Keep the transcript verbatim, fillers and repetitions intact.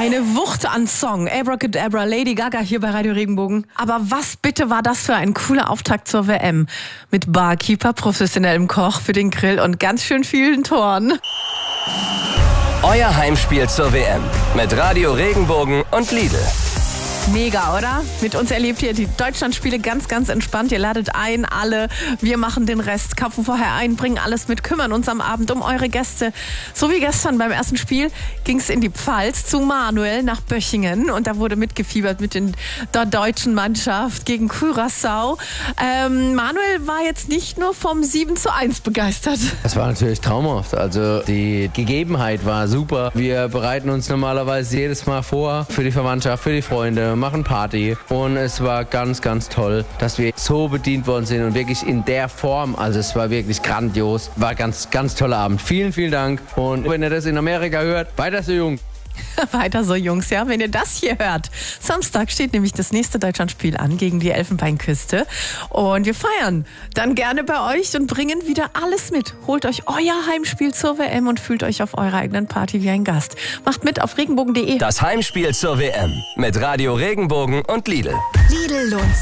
Eine Wucht an Song. Abracadabra, Lady Gaga hier bei Radio Regenbogen. Aber was bitte war das für ein cooler Auftakt zur W M? Mit Barkeeper, professionellem Koch für den Grill und ganz schön vielen Toren. Euer Heimspiel zur W M mit Radio Regenbogen und Lidl. Mega, oder? Mit uns erlebt ihr die Deutschlandspiele ganz, ganz entspannt. Ihr ladet ein, alle. Wir machen den Rest, kaufen vorher ein, bringen alles mit, kümmern uns am Abend um eure Gäste. So wie gestern beim ersten Spiel ging es in die Pfalz zu Manuel nach Böchingen. Und da wurde mitgefiebert mit den, der deutschen Mannschaft gegen Curaçao. Ähm, Manuel war jetzt nicht nur vom sieben zu eins begeistert. Das war natürlich traumhaft. Also die Gegebenheit war super. Wir bereiten uns normalerweise jedes Mal vor für die Verwandtschaft, für die Freunde, machen Party und es war ganz, ganz toll, dass wir so bedient worden sind und wirklich in der Form, also es war wirklich grandios, war ganz, ganz toller Abend. Vielen, vielen Dank und wenn ihr das in Amerika hört, weiter so jung. Weiter so, Jungs, ja, wenn ihr das hier hört. Samstag steht nämlich das nächste Deutschlandspiel an gegen die Elfenbeinküste und wir feiern dann gerne bei euch und bringen wieder alles mit. Holt euch euer Heimspiel zur W M und fühlt euch auf eurer eigenen Party wie ein Gast. Macht mit auf regenbogen punkt de. Das Heimspiel zur W M mit Radio Regenbogen und Lidl. Lidl lohnt